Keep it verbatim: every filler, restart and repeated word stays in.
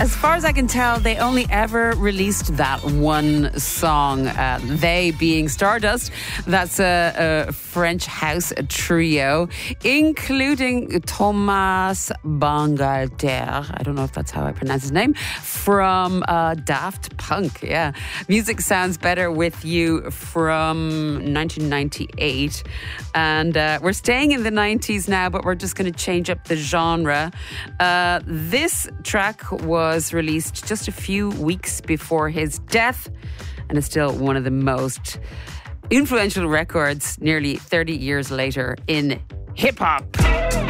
As far as I can tell, they only ever released that one song, uh, they being Stardust. That's a, a French house trio, including Thomas Bangalter. I don't know if that's how I pronounce his name, from uh, Daft Punk. Yeah. Music Sounds Better With You from nineteen ninety-eight. And uh, we're staying in the nineties now, but we're just going to change up the genre. Uh, this track was was released just a few weeks before his death and is still one of the most influential records nearly thirty years later in hip-hop.